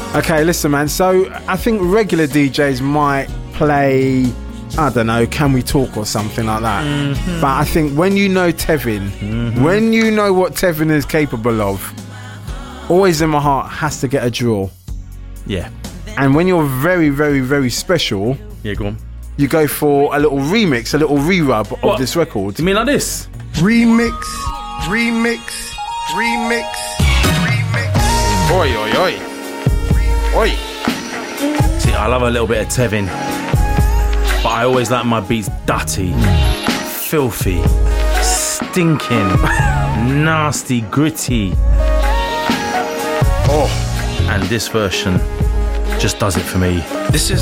Okay, listen, man. So I think regular DJs might play, I don't know, Can We Talk or something like that. Mm-hmm. But I think when you know Tevin, when you know what Tevin is capable of, Always in My Heart has to get a draw. Yeah. And when you're very, very, very special, yeah, go on. You go for a little remix, a little re-rub of this record. You mean like this? Remix, remix, remix, remix. Oi, oi, oi. Oi. See, I love a little bit of Tevin, but I always like my beats dirty, filthy, stinking, nasty, gritty. Oh, and this version just does it for me. This is